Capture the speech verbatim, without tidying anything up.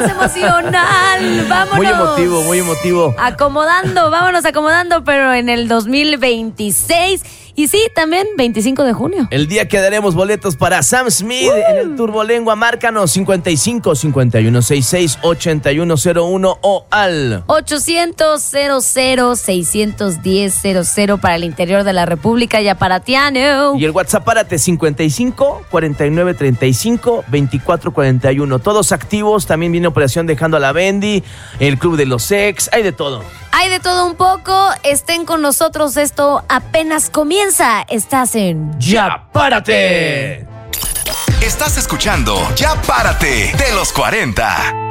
más emocional. Vámonos. Muy emotivo, muy emotivo. Acomodando, vámonos acomodando, pero en el dos mil veintiséis. Y sí, también veinticinco de junio. El día que daremos boletos para Sam Smith uh. en el Turbolengua. Márcanos cincuenta y cinco, cincuenta y uno, sesenta y seis, ochenta y uno cero uno o al ochocientos, cero cero, seiscientos diez, cero cero para el interior de la República y aparatiano. Y el WhatsApp párate cincuenta y cinco, cuarenta y nueve, treinta y cinco, veinticuatro, cuarenta y uno. Todos activos. También viene Operación Dejando a la Bendy, el Club de los Ex. Hay de todo. Hay de todo un poco. Estén con nosotros. Esto apenas comienza. Estás en Ya Párate. Estás escuchando Ya Párate de los cuarenta.